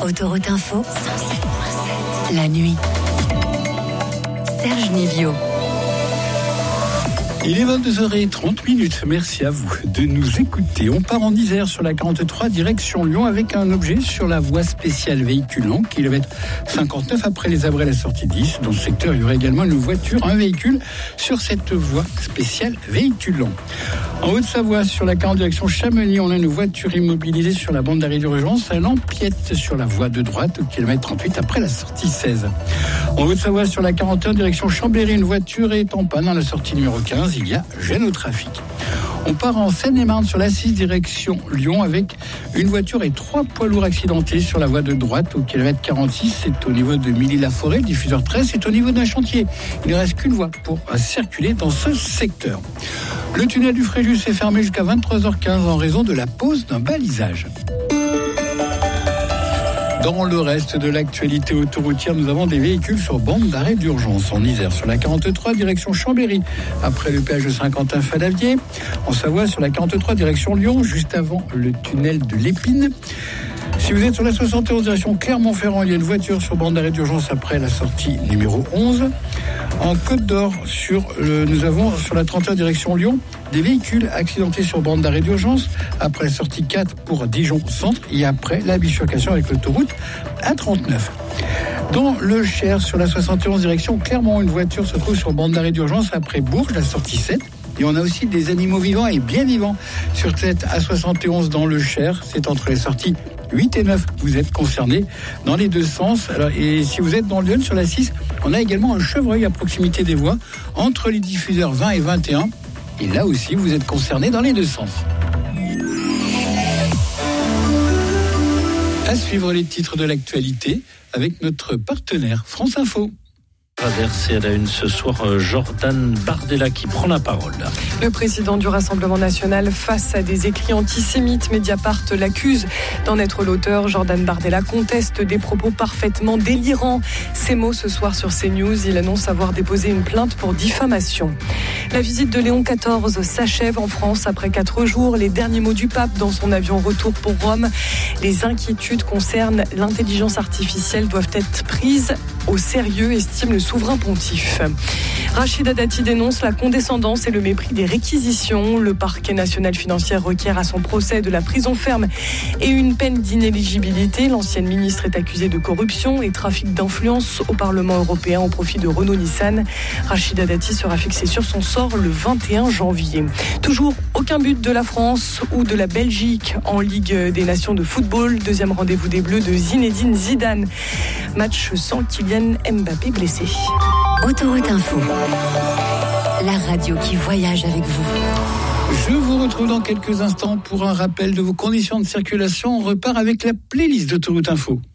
Autoroute Info, la nuit. Serge Nivio. Il est 22h30. Merci à vous de nous écouter. On part en Isère sur la 43 direction Lyon avec un objet sur la voie spéciale véhiculant, kilomètre 59 après les Abrets, la sortie 10. Dans ce secteur, il y aura également une voiture, un véhicule sur cette voie spéciale véhiculant. En Haute-Savoie, sur la 40 direction Chamonix, on a une voiture immobilisée sur la bande d'arrêt d'urgence. Elle empiète sur la voie de droite au kilomètre 38 après la sortie 16. En Haute-Savoie, sur la 41 direction Chambéry, une voiture est en panne à la sortie numéro 15. Il y a gêne au trafic. On part en Seine-et-Marne sur la 6 direction Lyon avec une voiture et 3 poids lourds accidentés sur la voie de droite au kilomètre 46. C'est au niveau de Milly-la-Forêt, le diffuseur 13. C'est au niveau d'un chantier. Il ne reste qu'une voie pour circuler dans ce secteur. Le tunnel du Fréjus est fermé jusqu'à 23h15 en raison de la pose d'un balisage. Dans le reste de l'actualité autoroutière, nous avons des véhicules sur bande d'arrêt d'urgence en Isère, sur la 43 direction Chambéry, après le péage de Saint-Quentin-Falavier. En Savoie, sur la 43 direction Lyon, juste avant le tunnel de l'Épine. Si vous êtes sur la 71 direction Clermont-Ferrand, il y a une voiture sur bande d'arrêt d'urgence après la sortie numéro 11. En Côte d'Or, nous avons sur la 31 direction Lyon des véhicules accidentés sur bande d'arrêt d'urgence après la sortie 4 pour Dijon Centre et après la bifurcation avec l'autoroute A39. Dans le Cher, sur la 71 direction Clermont, une voiture se trouve sur bande d'arrêt d'urgence après Bourges, la sortie 7. Et on a aussi des animaux vivants et bien vivants sur cette A71 dans le Cher. C'est entre les sorties 8 et 9. Vous êtes concernés dans les deux sens. Alors, et si vous êtes dans le Lyon, sur la 6, on a également un chevreuil à proximité des voies entre les diffuseurs 20 et 21. Et là aussi, vous êtes concernés dans les deux sens. À suivre les titres de l'actualité avec notre partenaire France Info. Traversé à la une ce soir, Jordan Bardella qui prend la parole. Le président du Rassemblement national face à des écrits antisémites. Mediapart l'accuse d'en être l'auteur. Jordan Bardella conteste des propos parfaitement délirants. Ces mots ce soir sur CNews. Il annonce avoir déposé une plainte pour diffamation. La visite de Léon XIV s'achève en France après 4 jours. Les derniers mots du pape dans son avion retour pour Rome. Les inquiétudes concernant l'intelligence artificielle doivent être prises au sérieux, estime le souverain pontife. Rachida Dati dénonce la condescendance et le mépris des réquisitions. Le parquet national financier requiert à son procès de la prison ferme et une peine d'inéligibilité. L'ancienne ministre est accusée de corruption et trafic d'influence au Parlement européen au profit de Renault-Nissan. Rachida Dati sera fixée sur son sort le 21 janvier. Toujours aucun but de la France ou de la Belgique en Ligue des Nations de football. Deuxième rendez-vous des Bleus de Zinedine Zidane. Match sans Kylian Mbappé blessé. Autoroute Info, la radio qui voyage avec vous. Je vous retrouve dans quelques instants pour un rappel de vos conditions de circulation. On repart avec la playlist d'Autoroute Info.